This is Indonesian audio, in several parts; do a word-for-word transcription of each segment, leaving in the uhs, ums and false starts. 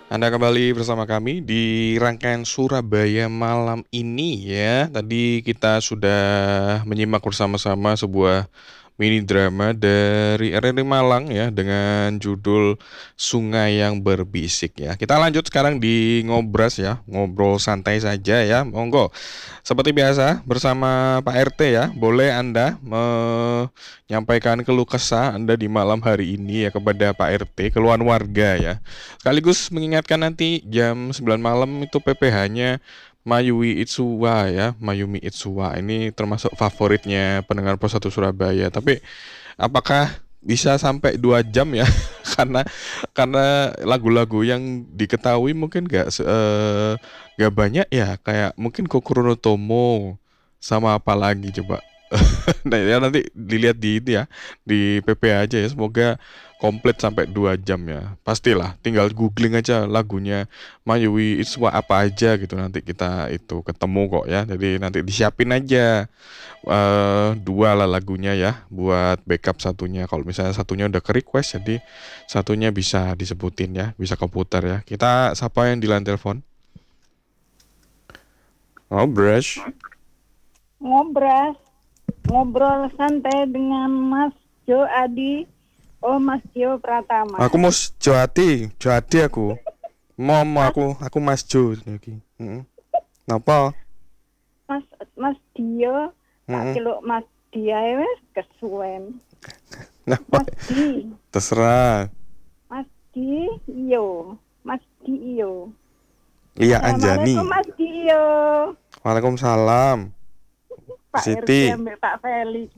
Anda kembali bersama kami di rangkaian Surabaya malam ini ya. Tadi kita sudah menyimak bersama-sama sebuah mini drama dari R R I Malang ya dengan judul Sungai yang Berbisik ya. Kita lanjut sekarang di ngobras ya, ngobrol santai saja ya. Monggo. Seperti biasa bersama Pak R T ya. Boleh Anda menyampaikan keluh kesah Anda di malam hari ini ya kepada Pak R T, keluhan warga ya. Sekaligus mengingatkan nanti jam sembilan malam itu P P H-nya Mayumi Itsuwa ya, Mayumi Itsuwa ini termasuk favoritnya pendengar Pos satu Surabaya. Tapi apakah bisa sampai dua jam ya? karena karena lagu-lagu yang diketahui mungkin gak se- eh, gak banyak ya, kayak mungkin Kokoro no Tomo sama apa lagi coba. Nah ya nanti dilihat di itu ya, di P P aja ya, semoga komplit sampai dua jam ya. Pastilah tinggal googling aja lagunya Mayui Itsua apa aja gitu, nanti kita itu ketemu kok ya. Jadi nanti disiapin aja eh dua lah lagunya ya, buat backup satunya. Kalau misalnya satunya udah ke request, jadi satunya bisa disebutin ya, bisa keputar ya. Kita siapa yang di line telepon? Oh, Brush. Ngobras, ngobrol santai dengan Mas Jo Adi. Oh, Mas Jo Pratama. Aku mau Joati, Joati aku. Mau mau Mas, aku, aku Mas Jo iki. Heeh. Napa? Mas, Mas Dio, tak Heeh. celuk Mas Dia wes kesuwen. Napa? Mas Di, Terserah. Mas Di, iyo, Mas Di iyo. Iya Assalamualaikum Anjani. Mas Dio. Waalaikumsalam. Pak R T Siti. ambil Pak Felix.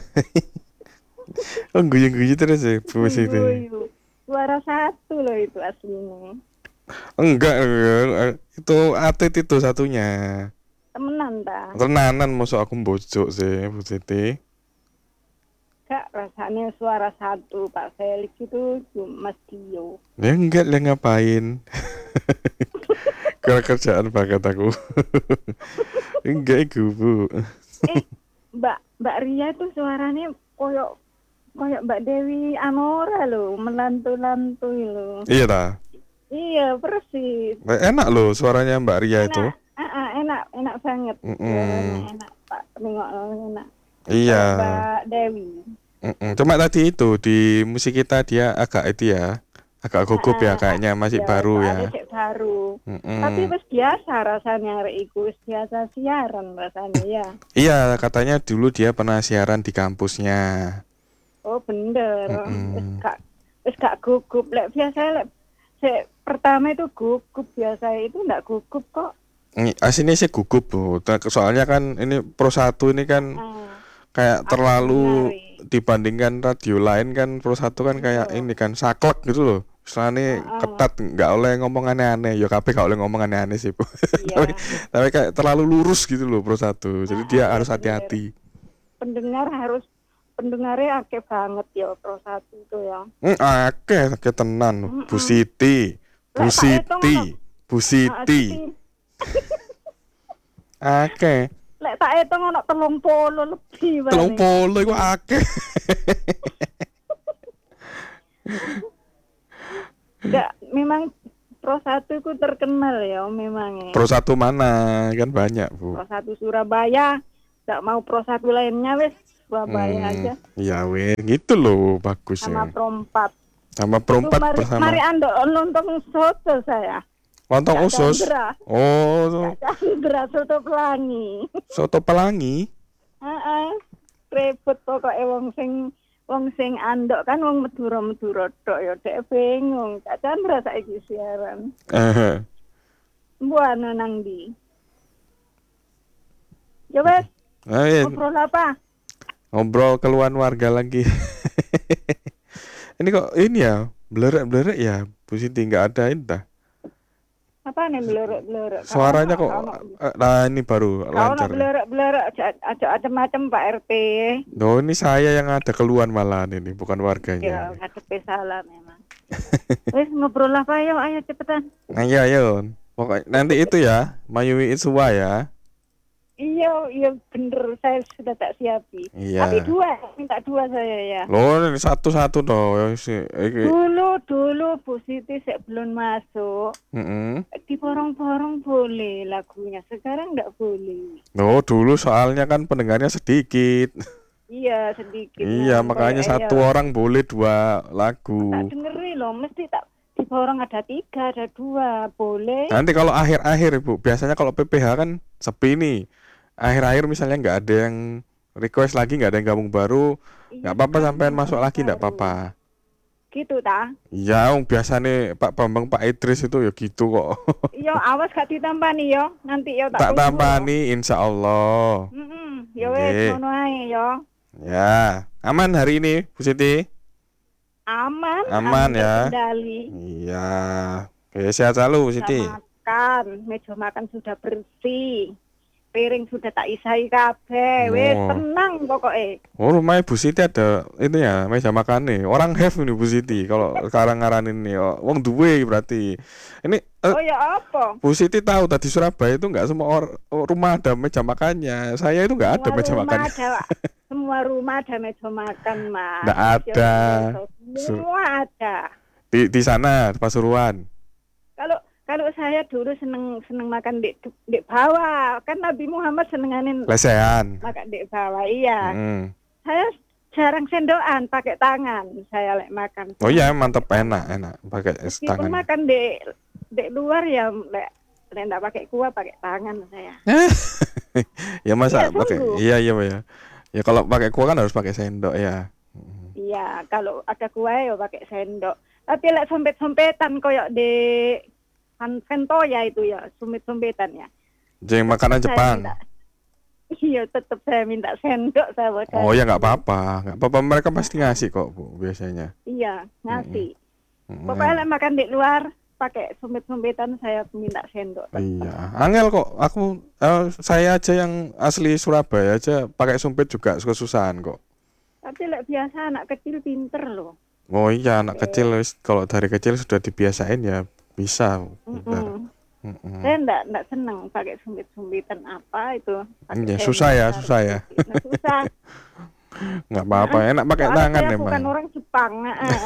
Oh guyu-guyu terus ya Bu Siti. Guyu. Suara satu loh itu aslinya. Enggak, enggak, itu atlet itu satunya. Temenan ta? Tenanan masuk aku mbojok sih Bu Siti. Kak, rasanya suara satu Pak Felix itu cuma Mas Dio. Ya enggak lah, ngapain. Karena kerjaan banget aku. Enggak iku Bu. Eh, Mbak Mbak Ria itu suaranya koyok koyok Mbak Dewi Anora loh, melantu-lantui loh. Iya ta. Iya, persis. Enak loh suaranya Mbak Ria itu. Enak, ah, ah, enak, enak banget. Suaranya Mm-mm. enak, Pak. Tengok enak. Iya. Kayak Mbak Dewi. Mm-mm. Cuma tadi itu di musik kita dia agak itu ya, agak Ah, gugup ya, ah, ah, kayaknya masih ya, baru soalnya ya. cek baru. Tapi Mm-mm. wis biasa rasanya arek iku, wis biasa siaran rasanya ya. Iya, katanya dulu dia pernah siaran di kampusnya. Oh bener, wis Mm-mm. gak wis gak gugup. Lek biasa lek sek pertama itu gugup, biasa itu ndak gugup kok. Ini- Aslinya sih gugup Bu. Ta- Soalnya kan ini Pro satu ini kan Ah, kayak aku terlalu dengar. dibandingkan radio lain kan, Pro satu kan kayak Iya. ini kan saklek gitu loh. Soalnya Heeh. ketat, nggak oleh ngomong aneh-aneh. Ya kabeh nggak oleh ngomong aneh-aneh sih Bu. tapi Iya. tapi kayak terlalu lurus gitu loh Pro satu. Jadi Heeh, dia ya harus bener. hati-hati. Pendengar harus pendengarnya akeh banget ya Pro satu itu ya. Hmm, akeh akeh tenan. Bu Heeh. Siti, Bu Lek tak hitung ono Siti, Bu heeh Siti. Siti. Akeh. Lek tak hitung ono telung puluh lebih Telung paling. puluh iku akeh. Enggak, memang Pro satu itu terkenal ya memangnya. Pro satu mana? Kan banyak, Bu. Pro satu Surabaya, enggak mau Pro satu lainnya wes Surabaya Hmm, aja ya weh, gitu loh sama bagusnya. Pro empat. Sama Pro Itu empat mari mari bersama Ando nonton soto saya. lontong Kak usus. Chandra, Oh, Kak Chandra soto pelangi. soto pelangi. Heeh. Repot pokoknya wong sing wong sing andok kan wong Madura-Madura tok ya dhek bingung. Kak Chandra saiki siaran. Eh, Mbuh nang ndi? Ya wes, eh, ngobrol apa? ngobrol keluhan warga lagi. Ini kok ini ya, blerek-blerek ya, Bu Siti nggak ada ini dah. Apa nih belerek-belerek? Kau Suaranya nak, kok, kau nak, eh, nah ini baru kau nak lancar ya. belerek-belerek aja aja macam Pak R T. Oh, ini saya yang ada keluhan malahan ini, bukan warganya Ya, ini. ada salah memang. Wes ngobrol apa ayo, ayo cepetan. Ayo, ayo. Pokoknya nanti itu ya, Mayumi Itsuwa ya. Iya, iya bener, saya sudah tak siapi. Tapi Iya. dua, minta dua saya ya. Loh, satu-satu toh. Si, iki. Dulu, dulu Bu Siti sebelum masuk, Mm-mm. diborong-borong boleh lagunya. Sekarang nggak boleh. Loh, dulu soalnya kan pendengarnya sedikit. Iya, sedikit. Iya, Nah, makanya kayak ya, satu orang boleh dua tak lagu. dengerin loh. Mesti tak diborong ada tiga, ada dua. Boleh. Nanti kalau akhir-akhir Ibu, biasanya kalau P P H kan sepi nih. Akhir-akhir misalnya nggak ada yang request lagi, nggak ada yang gabung baru, Iya, nggak apa-apa sekarang sampean yang masuk gabung lagi, nggak baru. apa-apa. Gitu, ta? Ya, wong biasa nih Pak Bambang, Pak Idris itu ya gitu kok. Iya, awas gak ditampani yo. Nanti yo tak Tak tunggu yo. tampani, insya Allah. Mm-mm. Ya wes, Nggih. ngono ae yo. Ya, aman hari ini, Bu Siti? Aman, Aman aman ya. terkendali. Iya. Oke, sehat selalu, Bu Bisa Siti. makan, meja makan sudah bersih. Piring sudah tak isai kabeh. Wes Oh, tenang pokoknya. oh rumahnya Bu Siti ada ini ya, meja makan nih. Orang have ini Bu Siti. Kalau sekarang ngaranin nih, oh, wong duwe berarti. Ini eh, Oh ya apa? Bu Siti tahu tadi Surabaya itu nggak semua or- rumah ada meja makannya. Saya itu nggak ada Semua meja rumah makannya. ada semua rumah ada meja makan, Mas. Nggak Yo, ada. Su- semua ada. Di di sana di Pasuruan. Kalau kalau saya dulu seneng seneng makan di di bawah. Kan Nabi Muhammad senenganin Lesehan. makan di bawah. Iya. Mm. Saya jarang sendokan, pakai tangan. Saya lek makan. Oh iya, seneng mantep, pakai enak, tangan. enak pakai es Meskipun tangan. makan di di luar ya lek lek enggak pakai kuah, pakai tangan saya. Ya masa Iya, pakai? sungguh. Iya iya ya. Ya kalau pakai kuah kan harus pakai sendok ya. Iya, kalau ada kuah ya pakai sendok. Tapi lek sompet-sompetan koyok di kan kentoya itu ya, sumpet-sumpetan ya. Jadi makanan Saya Jepang. minta, iya, tetap saya minta sendok saya makan. Oh ya nggak apa-apa, nggak apa-apa, mereka pasti ngasih kok Bu biasanya. Iya, ngasih. Mm-mm. Pokoknya lek makan di luar pakai sumpet-sumpetan saya minta sendok. tetap. Iya, angel kok. Aku eh, saya aja yang asli Surabaya aja pakai sumpit juga kesusahan kok. Tapi lek biasa anak kecil pinter loh. Oh iya, anak Oke. kecil wis, kalau dari kecil sudah dibiasain ya bisa. Pintar. Mm-mm. Mm-mm. Saya enggak enggak senang pakai sumpit-sumpitan apa itu. Pakai Iya, sendok, susah ya, taruh susah ya. sedikit. Nah, susah. Nggak apa-apa, Heeh. enak pakai Soalnya tangan saya emang. bukan orang Jepang. heeh.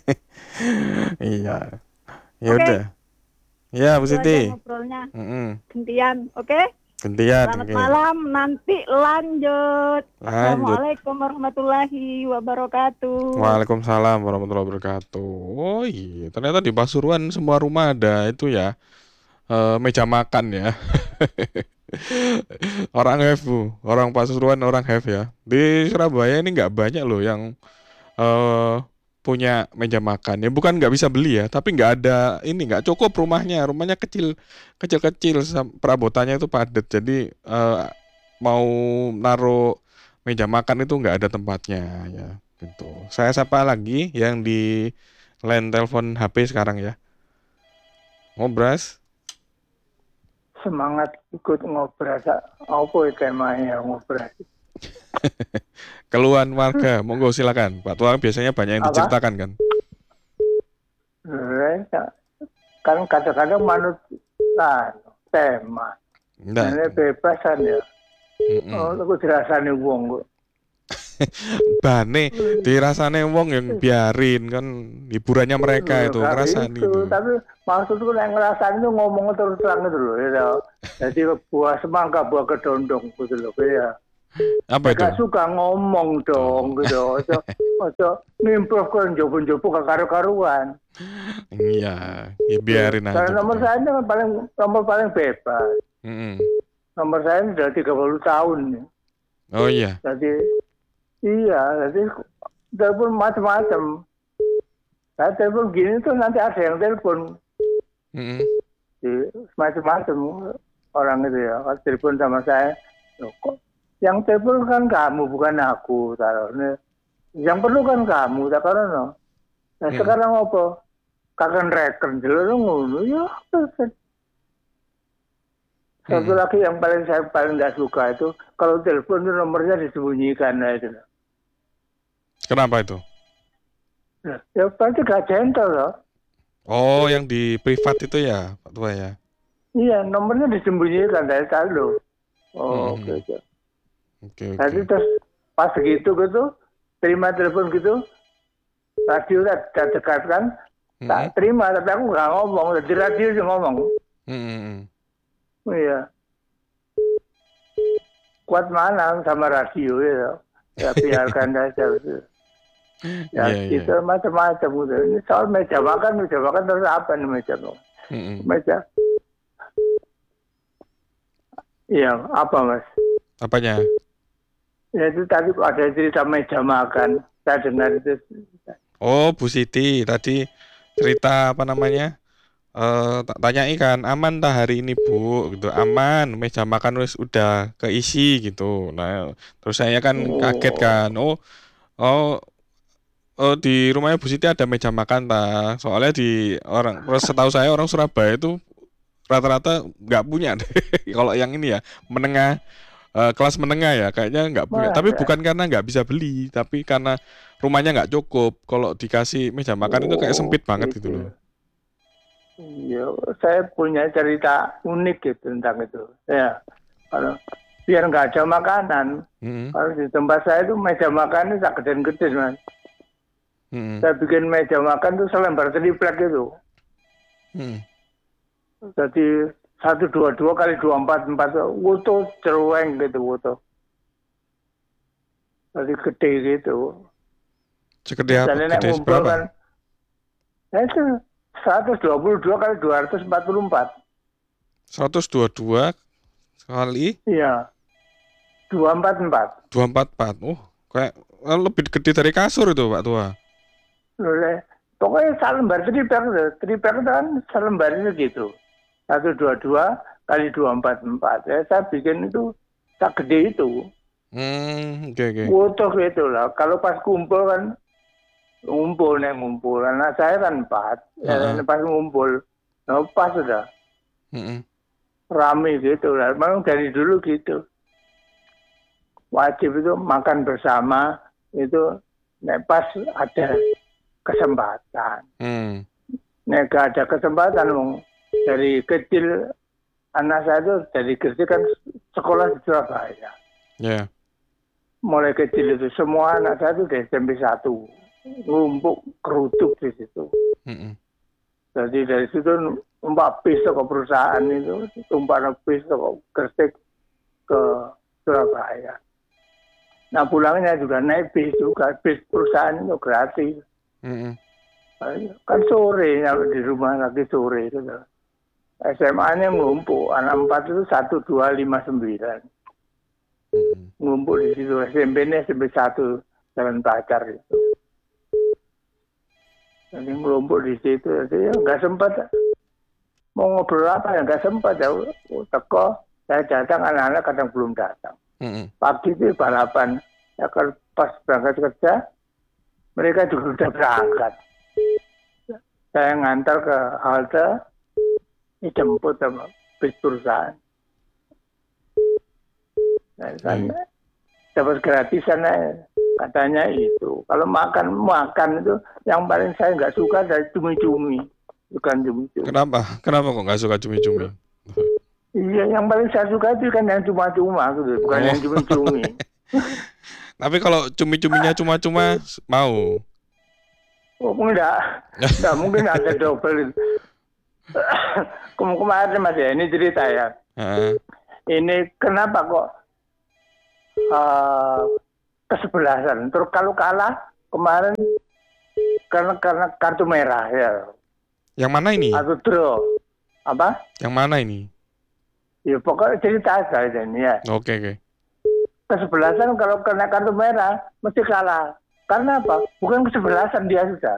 Iya. Ya Oke, udah. Ya, Bu itu aja Siti. ngobrolnya. Mm-mm. Gantian, oke? Gantian. Selamat Oke. malam, nanti lanjut. Lanjut. Assalamualaikum warahmatullahi wabarakatuh. Waalaikumsalam warahmatullahi wabarakatuh. Oh iya, ternyata di Pasuruan semua rumah ada itu ya, eh, meja makan ya. Orang have Bu, orang Pasuruan orang have ya. Di Surabaya ini nggak banyak loh yang eh punya meja makan. Ya bukan nggak bisa beli ya, tapi nggak ada ini, nggak cukup rumahnya. Rumahnya kecil, kecil-kecil, sam- perabotannya itu padat. Jadi eh, mau naruh meja makan itu nggak ada tempatnya ya. Gitu. Saya sapa lagi yang di line telepon H P sekarang ya. Ngobras. Semangat ikut ngobrol. Apa ya temanya ngobrol? Keluhan warga, monggo silakan. Pak Tuang biasanya banyak yang Apa? diceritakan kan. Eh, Kan kadang-kadang manut kan tema. Enggak. Ini bebasan ya. Mm-mm. Oh, aku dirasani wong kok. Bane dirasane wong yang biarin kan hiburannya mereka itu Tapi ngerasani itu, itu. tapi maksudku yang ngerasani itu ngomong terus terang itu loh ya. Jadi buah semangka, buah kedondong gitu loh ya. Apa itu? Gak suka ngomong dong gitu. Ojo ojo nimbrung kan jopo-jopo gak karu-karuan. Iya, ya biarin aja. Karena nomor gitu. saya ini kan paling nomor paling bebas. Mm-mm. Nomor saya ini sudah tiga puluh tahun nih. Oh iya. Jadi iya, jadi telepon macam-macam. Saya telepon gini tuh nanti ada yang telepon Mm-mm. di macam-macam orang itu ya. Kalau telepon sama saya, loh, kok yang telepon kan kamu bukan aku, taruhnya. Yang perlu kan kamu, tak karena no. Nah Hmm. sekarang apa? Kakan reken jelas ngono ya. Satu Hmm. lagi yang paling saya paling nggak suka itu kalau telepon itu nomornya disembunyikan nah itu. Kenapa itu? Nah, ya pasti gak gentle loh. Oh, yang di privat itu ya, Pak Tua ya. Iya, nomornya disembunyikan dari selalu. Oh, Mhm. oke oke. Oke Nanti oke. terus pas begitu gitu, terima telepon gitu, radio tak tak dekatkan, Mhm. tak terima tapi aku nggak ngomong, jadi radio sih ngomong. Mhm mhm. Oh iya, kuat mana sama radio ya. Ya biarkan saja gitu. Ya Iya iya. gitu macam-macam gitu. Ini soal meja makan, meja makan terus apa nih meja makan? Mhm. Meja, iya apa mas? Apanya? Ya itu tadi kok ada cerita meja makan, saya dengar itu. Oh, Bu Siti tadi cerita apa namanya? Eh tak tanyai kan, aman tah hari ini Bu gitu. Aman, meja makan wis udah keisi gitu. Nah, terus saya kan kaget kan. Oh, Oh, oh, oh di rumahnya Bu Siti ada meja makan tah. Soalnya di orang, setahu saya orang Surabaya itu rata-rata nggak punya deh. Kalau yang ini ya, menengah eh, kelas menengah ya, kayaknya nggak punya. Tapi masa? bukan karena nggak bisa beli, tapi karena rumahnya nggak cukup. Kalau dikasih meja makan itu kayak Oh, sempit banget gitu loh. gitu. Iya, saya punya cerita unik gitu tentang itu. Ya, kalau biar nggak ada makanan, Mhm, kalau di tempat saya itu meja makan itu tak gede-gede mas. mhm, Saya bikin meja makan tuh selembar triplek itu. mhm. Jadi satu dua dua kali dua empat empat wuto cerueng gitu wuto. Jadi gede gitu. Segede apa? Misalnya naik Gede ngumpul seberapa? kan, nah itu seratus dua puluh dua kali dua ratus empat puluh empat. seratus dua puluh dua kali Iya, dua empat empat. dua empat empat. Oh, kayak eh, lebih gede dari kasur itu, Pak Tua. Oleh pokoknya selembar triplek, triplek itu kan selembar itu gitu. Satu dua dua kali dua empat empat. Ya saya bikin itu tak gede itu. Hmm, oke oke. Wutuh gitu lah. Kalau pas kumpul kan ngumpul nih ngumpul. Anak saya kan empat. Ya, Heeh. pas ngumpul, nah, pas sudah Mhm. rame gitu lah. Memang dari dulu gitu. Wajib itu makan bersama itu. Nah, pas ada kesempatan. Hmm. Nek gak ada kesempatan wong dari kecil anak saya itu dari kecil kan sekolah di Surabaya. Ya. Mulai kecil itu semua anak saya itu di S M P satu ngumpuk kerutuk di situ. Mhm. Jadi dari situ numpak bis ke perusahaan itu, tumpah bis ke Gresik ke Surabaya. Nah pulangnya juga naik bis juga, bis perusahaan itu gratis. Mhm. Kan sore di rumah lagi sore gitu. S M A-nya ngumpul, anak empat itu satu dua lima sembilan. Mhm. Ngumpul di situ, S M P-nya S M P satu Jalan Pacar itu. Jadi ngumpul di situ, jadi ya nggak sempat. Mau ngobrol apa ya nggak sempat ya. Teko, saya datang, anak-anak kadang belum datang. Mhm. Pagi itu balapan, ya kalau pas berangkat kerja, mereka juga sudah berangkat. Saya ngantar ke halte, dijemput sama bis perusahaan. Nah, kan Hmm. dapat gratisan aja. Katanya itu. Kalau makan makan itu yang paling saya nggak suka dari cumi-cumi, bukan cumi-cumi. Kenapa? Kenapa kok nggak suka cumi-cumi? Iya, yang paling saya suka itu kan yang cuma-cuma gitu, bukan Oh. yang cumi-cumi. Tapi kalau cumi-cuminya cuma-cuma mau. Oh, enggak, enggak mungkin ada double. Kem- Kemarin mas ya, ini cerita ya. Heeh. Ini kenapa kok uh, kesebelasan? Terus kalau kalah kemarin karena karena kartu merah ya, Yang mana ini? atau draw apa? Yang mana ini? Ya pokoknya cerita saja ini ya. Oke oke. Kesebelasan kalau kena kartu merah mesti kalah. Karena apa? Bukan kesebelasan dia sudah.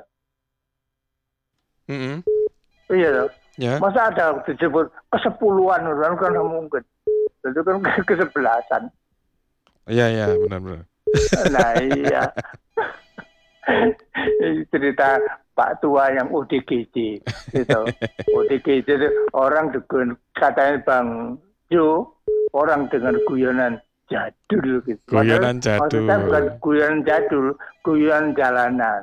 Mhm. Iya loh. Ya. Masa ada disebut kesepuluhan orang kan nggak mungkin. Itu kan kesebelasan. Iya iya benar-benar. Nah iya. Ini cerita Pak Tua yang O D G J gitu. O D G J itu orang dengan katanya Bang Jo, orang dengan guyonan jadul gitu. Guyonan Maksudnya- Maksudnya bukan jadul. guyonan jadul, guyonan jalanan.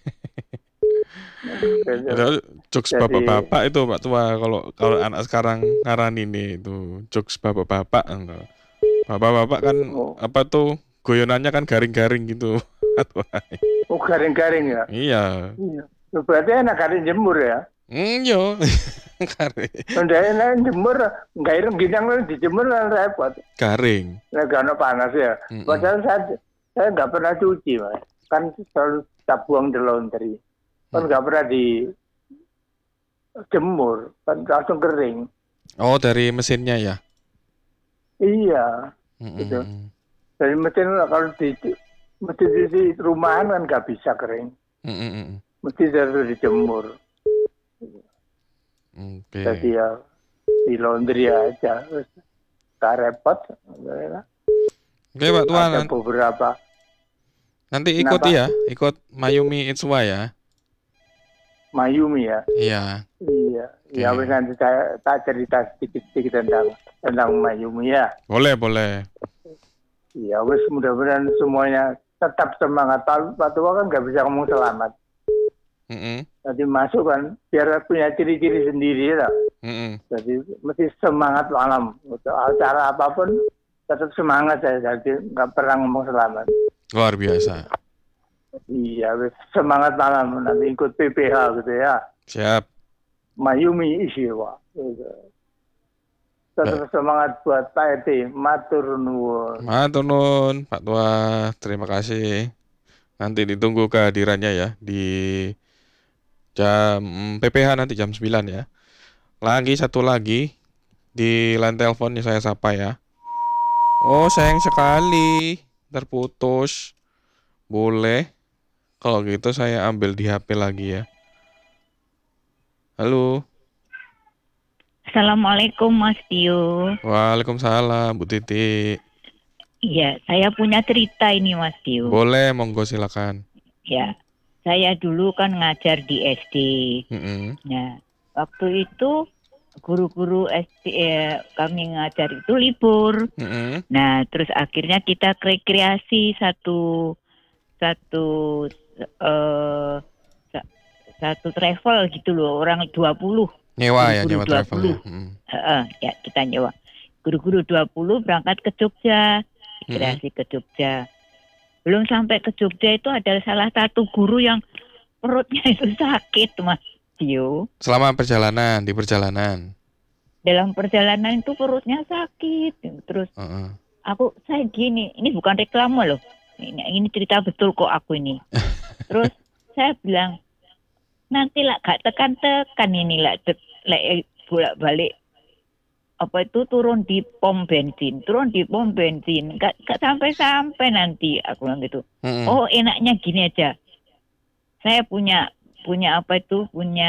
Gitu. Itu jokes Jadi- bapak-bapak itu Pak Tua, kalau kalau anak sekarang ngaran ini itu jokes bapak-bapak. enggak. Bapak-bapak kan Oh, apa tuh goyonannya kan garing-garing gitu. oh garing-garing ya. Iya. Iya. Berarti enak garing jemur ya. Hmm, yo. Garing. Udah enak jemur, nggak ireng ginang dijemur kan repot. Garing. Nah, karena panas ya. Mm-mm. Padahal saya saya nggak pernah cuci, Mas. Kan selalu tak buang di laundry. Kan nggak pernah dijemur, kan langsung kering. Oh, dari mesinnya ya. Iya, Mm-mm. gitu. Dari mesin kalau di mesti di rumahan kan nggak bisa kering. Mm-mm. Mesti harus dijemur. Oke. Jadi ya di laundry aja. Terus nggak repot. Oke, Pak Tua. Ada nan- beberapa. Nanti ikut Kenapa? ya, ikut Mayumi Itsua ya. Mayumi ya. Iya. Iya. Ya Oke. wis nanti saya tak cerita sedikit-sedikit tentang tentang Mayumi ya. Boleh, boleh. Iya, wis mudah-mudahan semuanya tetap semangat. Pak Pak Tua kan nggak bisa ngomong selamat. Mm-mm. Jadi masuk kan, biar punya ciri-ciri sendiri lah. Mm-mm. Jadi mesti semangat malam. Untuk acara apapun tetap semangat saya. Jadi nggak pernah ngomong selamat. Luar biasa. Iya, wis semangat malam. Nanti ikut P P H gitu ya. Siap. Mayumi Ishiwa. Gitu. Tetap semangat buat Pak R T. Matur nuwun. Matur nuwun, Pak Tua. Terima kasih. Nanti ditunggu kehadirannya ya di jam P P H nanti jam sembilan ya. Lagi satu lagi di line telepon saya sapa ya. Oh, sayang sekali. Terputus. Boleh. Kalau gitu saya ambil di H P lagi ya. Halo. Assalamualaikum Mas Tio. Waalaikumsalam Bu Titi. Iya, saya punya cerita ini Mas Tio. Boleh, monggo silakan. Ya, saya dulu kan ngajar di S D. Mm-mm. Nah, waktu itu guru-guru S D eh, kami ngajar itu libur. Mm-mm. Nah, terus akhirnya kita rekreasi satu satu eh, sa- satu travel gitu loh, orang dua puluh. Nyewa ya, Guru-guru nyewa dua travel. puluh. Ya. Mm. Heeh, ya kita nyewa. Guru-guru dua puluh berangkat ke Jogja. Rekreasi ke Jogja. Belum sampai ke Jogja itu ada salah satu guru yang perutnya itu sakit, Mas Tio. Selama perjalanan, di perjalanan. Dalam perjalanan itu perutnya sakit. Terus Uh-uh. aku, saya gini, ini bukan reklame loh. Ini, ini cerita betul kok aku ini. Terus saya bilang, nanti lah gak tekan-tekan ini lah, like, bolak-balik. Apa itu turun di pom bensin, turun di pom bensin, gak, gak sampai-sampai nanti, aku bilang gitu. Mm-mm. Oh enaknya gini aja, saya punya punya apa itu punya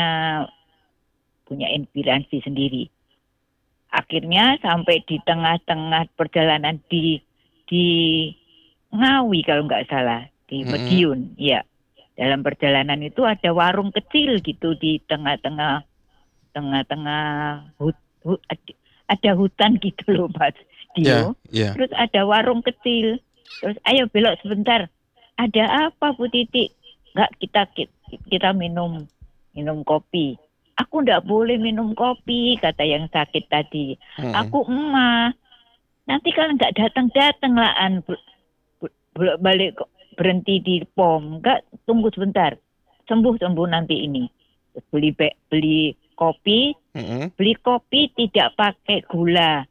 punya inspirasi sendiri. Akhirnya sampai di tengah-tengah perjalanan di di Ngawi kalau nggak salah, di Mm-mm. Madiun, ya. Dalam perjalanan itu ada warung kecil gitu di tengah-tengah tengah-tengah hut, hut, ada hutan gitu loh Mas Dio. Ya, ya. Terus ada warung kecil. Terus ayo belok sebentar. Ada apa Bu Titi? Enggak, kita kita minum minum kopi. Aku enggak boleh minum kopi, kata yang sakit tadi. Mm-mm. Aku emah. Nanti kalau enggak datang-datang lah an bolak-balik berhenti di pom. Enggak, tunggu sebentar. Sembuh-sembuh nanti ini. Terus beli beli kopi. Mm-mm. Beli kopi tidak pakai gula,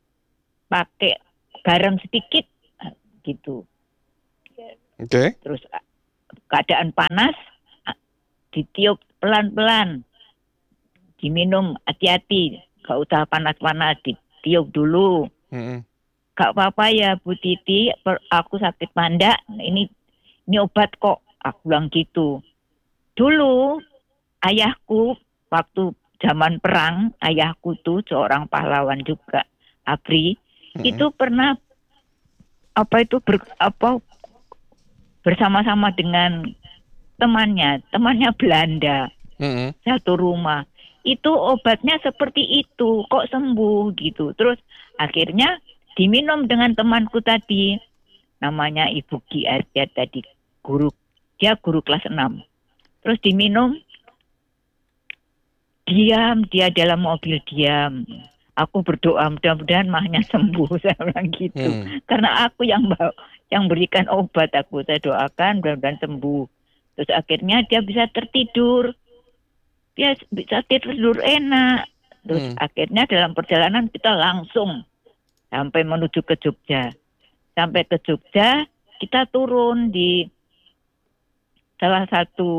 pakai garam sedikit, gitu. Oke. Terus keadaan panas, ditiup pelan-pelan, diminum hati-hati, gak usah panas-panas, ditiup dulu. Mm-mm. Gak apa-apa ya Bu Titi, aku sakit pandak, ini ini obat kok, aku bilang gitu. Dulu ayahku waktu zaman perang, ayahku tuh seorang pahlawan juga, Abri, Mm-mm. itu pernah apa itu ber, apa bersama-sama dengan temannya, temannya Belanda, Mm-mm. satu rumah. Itu obatnya seperti itu, kok sembuh gitu. Terus akhirnya diminum dengan temanku tadi, namanya Ibu Ki Arya tadi, guru, dia guru kelas enam. Terus diminum, diam, dia dalam mobil diam. Aku berdoa mudah-mudahan mahnya sembuh, saya bilang gitu. Hmm. Karena aku yang bawa, yang berikan obat, aku saya doakan mudah-mudahan sembuh. Terus akhirnya dia bisa tertidur, dia bisa tidur enak. Terus Hmm. akhirnya dalam perjalanan kita langsung sampai menuju ke Jogja. Sampai ke Jogja, kita turun di salah satu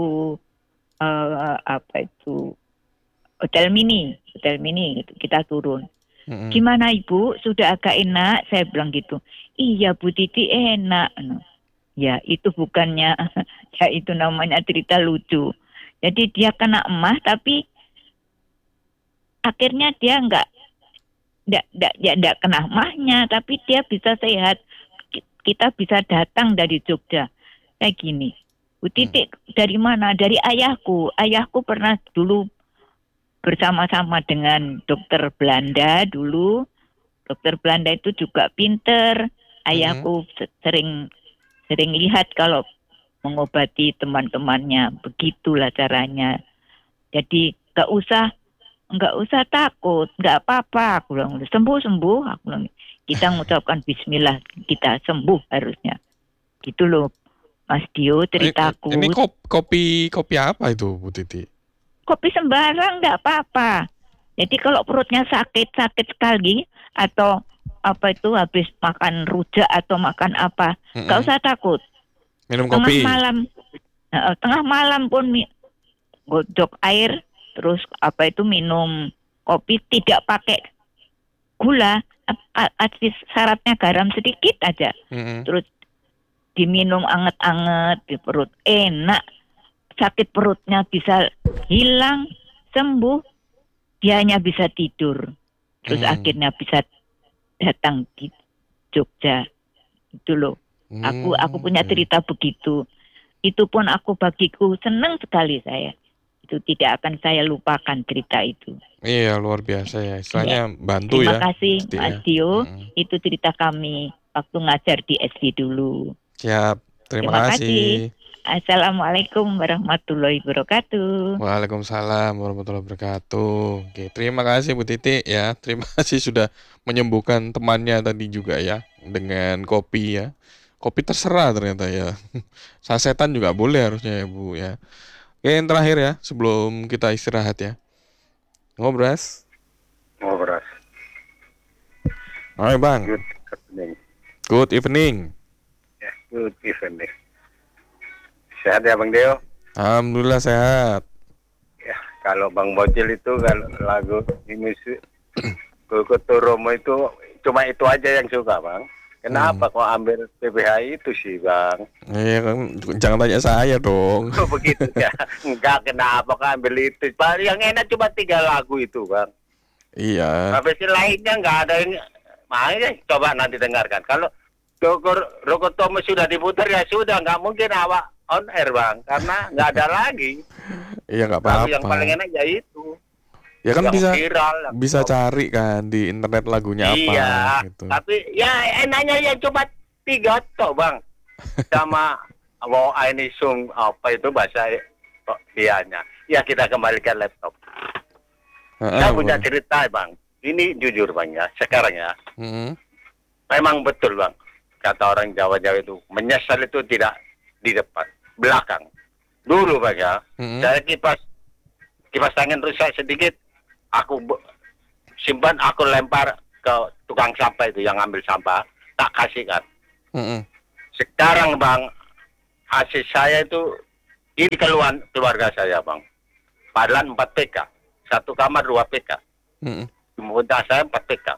uh, apa itu hotel mini, hotel mini gitu. Kita turun. Hmm. Gimana Ibu? Sudah agak enak? Saya bilang gitu. Iya Bu Titi enak. Ya itu bukannya, ya itu namanya cerita lucu. Jadi dia kena emah tapi akhirnya dia enggak enggak enggak ya enggak kena emahnya, tapi dia bisa sehat. Kita bisa datang dari Jogja. Kayak gini. Bu Titi hmm. dari mana? Dari ayahku. Ayahku pernah dulu bersama-sama dengan dokter Belanda dulu. Dokter Belanda itu juga pinter. Ayahku hmm. sering sering lihat kalau mengobati teman-temannya. Begitulah caranya. Jadi enggak usah enggak usah takut, enggak apa-apa. Aku bilang sembuh-sembuh. Aku bilang kita mengucapkan bismillah, kita sembuh harusnya. Gitu loh, Mas Dio, ceritaku. Ini, ini kopi kopi apa itu, Bu Titi? Kopi sembarang enggak apa-apa. Jadi kalau perutnya sakit-sakit sekali atau apa itu habis makan rujak atau makan apa, enggak mm-mm. usah takut. Minum tengah kopi. malam, uh, tengah malam pun mi- godok air, terus apa itu minum kopi tidak pakai gula. Asis syaratnya garam sedikit aja, mm-hmm. terus diminum anget-anget di perut, enak, sakit perutnya bisa hilang, sembuh, dianya bisa tidur, terus mm. akhirnya bisa datang di Jogja, itu loh. Mm. Aku aku punya cerita begitu, itu pun aku bagiku senang sekali saya. Itu tidak akan saya lupakan cerita itu. Iya, luar biasa ya. Istilahnya ya. Bantu Terima ya. Terima kasih Pasti Mas ya. Dio. Hmm. Itu cerita kami waktu ngajar di S D dulu. Siap. Terima, Terima kasih. kasih. Assalamualaikum warahmatullahi wabarakatuh. Waalaikumsalam warahmatullahi wabarakatuh. Oke, terima kasih Bu Titi ya. Terima kasih sudah menyembuhkan temannya tadi juga ya dengan kopi ya. Kopi terserah ternyata ya. Sasetan juga boleh harusnya ya Bu ya. Oke, yang terakhir ya, sebelum kita istirahat ya. Ngobras. Ngobras. Hai Bang. Good evening. Good evening. Ya, good evening. Sehat ya Bang Deo? Alhamdulillah sehat. Ya, kalau Bang Bocil itu kalau lagu ini Kukuturomo itu cuma itu aja yang suka Bang. Kenapa hmm. kok ambil P P H itu sih Bang? Iya kan, jangan tanya saya dong. Oh begitu ya. Enggak, kenapa kok ambil itu? Yang enak cuma tiga lagu itu Bang. Iya. Habis lainnya nggak ada yang. Makanya coba nanti dengarkan. Kalau Dokter Rokotomo sudah diputar ya sudah, nggak mungkin awak on air Bang, karena nggak ada lagi. Iya nggak apa-apa. Yang paling enak ya itu. Ya kan yang bisa viral, bisa yang cari kan di internet lagunya apa iya, gitu. Tapi ya enaknya ya cuma tiga toh Bang. Sama mau ini sung apa itu bahasa dianya. Ya kita kembalikan laptop. Uh, Saya punya bang. cerita Bang. Ini jujur Bang ya, sekarang ya. Uh-huh. Memang betul Bang. Kata orang Jawa-Jawa itu menyesal itu tidak di depan, belakang. Dulu Bang ya. Uh-huh. Saya kipas kipas angin rusak sedikit. Aku simpan, aku lempar ke tukang sampah itu yang ambil sampah, tak kasihkan. Mm-hmm. Sekarang Bang, hasil saya itu ini keluhan keluarga saya Bang. Padahal empat P K, satu kamar dua P K. Mm-hmm. Kemudian saya empat P K.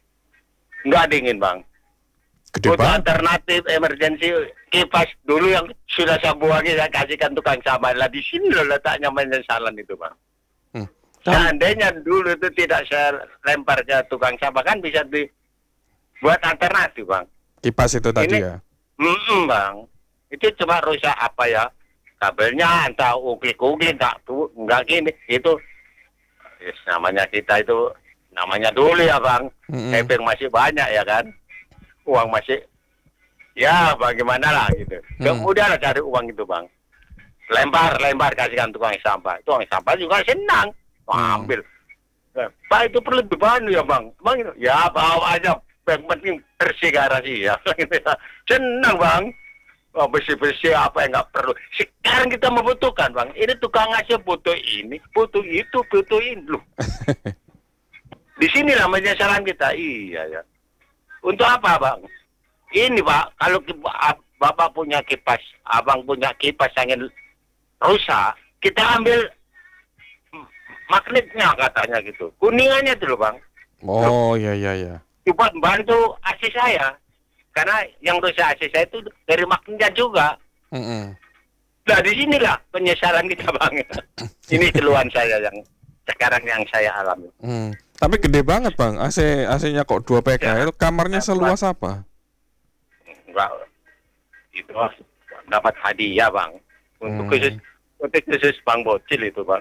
Enggak dingin Bang. Untuk alternatif emergensi kipas dulu yang sudah saya buang, saya kasihkan tukang sampah. Lah di sini loh letaknya penyesalan itu Bang. Hmm. Seandainya dulu itu tidak saya lempar ke tukang sampah kan bisa dibuat alternatif Bang. Kipas itu tadi ini, ya? Mm-mm, Bang. Itu cuma rusak apa ya? Kabelnya entah uklik-uklik enggak tuh, enggak gini. Itu yes, namanya kita itu namanya dulu ya Bang. Hebeng masih banyak ya kan. Uang masih ya bagaimana lah gitu. Kemudian mm. cari uang itu Bang. Lempar, lempar kasihkan tukang sampah. Tukang sampah juga senang. Ambil. Pak itu perlu dibantu ya bang. Bang itu, ya bawa aja. Yang penting bersih garasi ya. Senang bang. Oh, bersih-bersih apa yang nggak perlu. Sekarang kita membutuhkan bang. Ini tukang aja butuh ini, butuh itu, butuh ini loh. Di sini namanya saran kita. Iya ya. Untuk apa bang? Ini pak, kalau bapak punya kipas, abang punya kipas angin rusak, kita ambil magnetnya katanya gitu. Kuningannya tuh loh bang. Oh iya iya iya. Coba bantu A C saya. Karena yang rusak A C saya itu dari magnetnya juga. Mm-mm. Nah di sinilah penyesalan kita bang. Ini keluhan saya yang sekarang yang saya alami. Mm. Tapi gede banget bang, A C A C-nya kok dua P K. Ya. Itu kamarnya Ya, seluas apa? Enggak, itu dapat hadiah bang. Untuk Hmm. khusus untuk khusus bang bocil itu bang.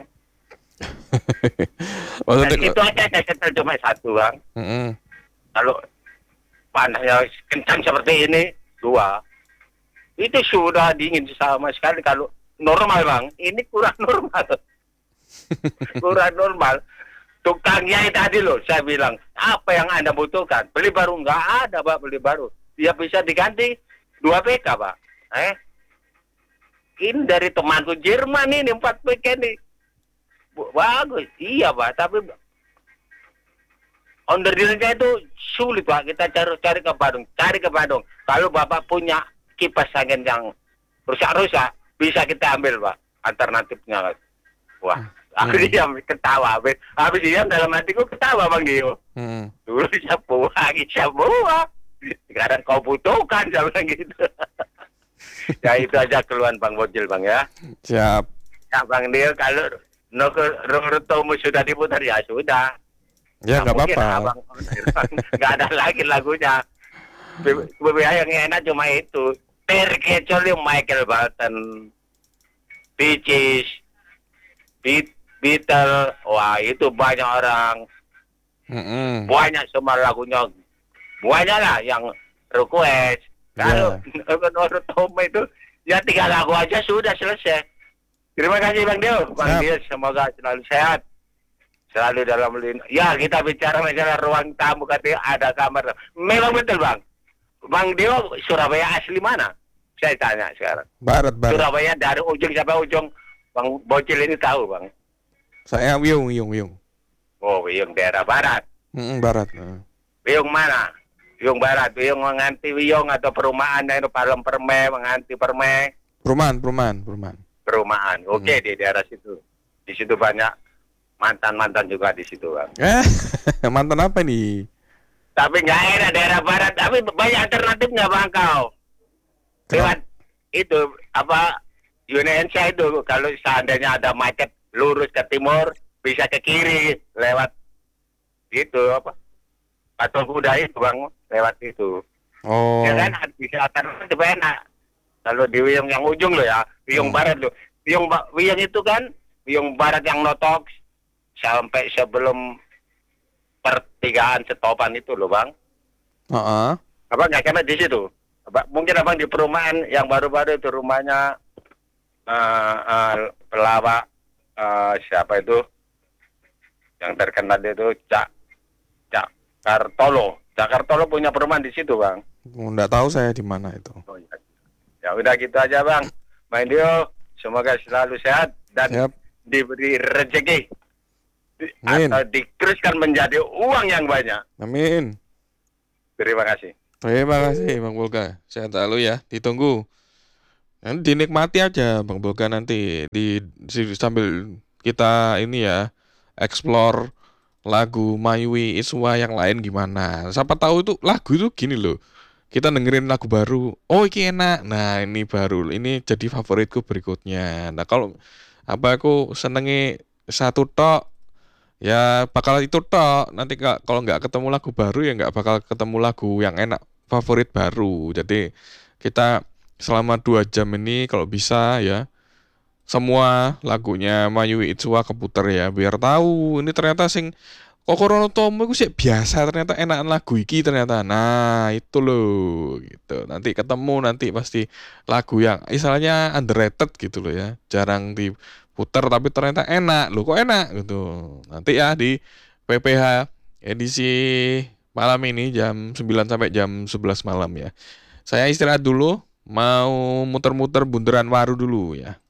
Dan Maksudnya, itu aja saya setel cuma satu bang. Mm-mm. Kalau panasnya kencang seperti ini dua, itu sudah dingin sama sekali. Kalau normal bang, ini kurang normal, kurang normal. Tukangnya tadi loh, saya bilang apa yang anda butuhkan? Beli baru nggak ada pak, beli baru. Dia bisa diganti dua P K pak. Eh, ini dari temanku Jerman ini empat P K nih. Bagus, iya pak. Tapi onderdilnya itu sulit pak. Kita cari cari ke Bandung, cari ke Bandung. Kalau bapak punya kipas angin yang rusak-rusak, bisa kita ambil pak. Alternatifnya. Wah, aku Hmm. diam ketawa. Habis, habis diam dalam hatiku ketawa bang Dio. Mm. Dulu saya buang, saya buang. Sekarang kau butuhkan, saya bilang gitu. Ya itu aja keluhan bang Bocil bang ya. Siap. Ya bang Dio kalau Naruto sudah diputar ya sudah. Ya nggak mungkin apa-apa. abang nggak ada lagi lagunya. B B A yang enak cuma itu. Terkecuali Michael Bolton, Bee Gees, Beat- Beatles, wah itu banyak orang, Mm-mm. banyak semua lagunya, banyak lah yang request. Kalau Naruto itu ya tiga lagu aja sudah selesai. Terima kasih Bang Dio, Bang Siap. Dio semoga selalu sehat. Selalu dalam lin- ya kita bicara masalah ruang tamu katanya ada kamar. Memang betul bang. Bang Dio Surabaya asli mana? Saya tanya sekarang. Barat barat. Surabaya dari ujung sampai ujung. Bang Bocil ini tahu bang. Saya Wiyung Wiyung Wiyung. Oh Wiyung daerah barat. Mm-mm, barat. Mm. Wiyung mana? Wiyung barat. Wiyung menganti Wiyung atau perumahan itu Palem Perme menganti Perme. Perumahan perumahan perumahan. Perumahan. Oke di daerah situ. Di situ banyak mantan-mantan juga di situ bang. Eh mantan apa nih? Tapi nggak enak daerah barat, tapi banyak alternatifnya bang kau. Lewat itu apa Indonesia itu kalau seandainya ada macet lurus ke timur bisa ke kiri lewat itu apa atau kuda itu bang lewat itu. Oh. Ya kan bisa alternatif enak. Kalau di Wiyung yang ujung lo ya, Wiyung Hmm. barat lo, Wiyung ba- Wiyung itu kan Wiyung barat yang notok sampai sebelum pertigaan stopan itu loh bang. Heeh. Apa nggak kena di situ? Apa, mungkin abang di perumahan yang baru-baru itu rumahnya uh, uh, pelawak uh, siapa itu yang terkenal itu Cak Cak Kartolo. Cak Kartolo punya perumahan di situ bang. Nggak tahu saya di mana itu. Oh, ya. Ya udah gitu aja bang. Bang Dio, semoga selalu sehat dan Siap. diberi rezeki. Di- Amin. Atau diteruskan menjadi uang yang banyak. Amin. Terima kasih. Terima kasih Bang Bolga. Sehat selalu ya. Ditunggu. Nanti dinikmati aja Bang Bolga nanti di, di- sambil kita ini ya explore lagu Mayui Iswa yang lain gimana. Siapa tahu itu lagu itu gini loh. Kita dengerin lagu baru. Oh ini enak. Nah ini baru. Ini jadi favoritku berikutnya. Nah kalau apa aku senengi satu tok ya bakal itu tok. Nanti ka- kalau nggak ketemu lagu baru ya nggak bakal ketemu lagu yang enak favorit baru. Jadi kita selama dua jam ini kalau bisa ya semua lagunya Mayui Itsuwa keputer ya biar tahu ini ternyata sing Kokoro no Tomo itu sih biasa ternyata enakan lagu iki ternyata. Nah itu loh gitu. Nanti ketemu nanti pasti lagu yang istilahnya underrated gitu loh ya. Jarang diputer tapi ternyata enak loh kok enak gitu. Nanti ya di P P H edisi malam ini jam sembilan sampai jam sebelas malam ya. Saya istirahat dulu, mau muter-muter bundaran Waru dulu ya.